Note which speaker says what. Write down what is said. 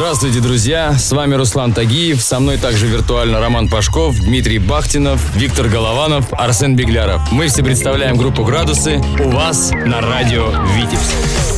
Speaker 1: Здравствуйте, друзья! С вами Руслан Тагиев. Со мной также виртуально Роман Пашков, Дмитрий Бахтинов, Виктор Голованов, Арсен Бегляров. Мы все представляем группу «Градусы» у вас на радио «Витебск».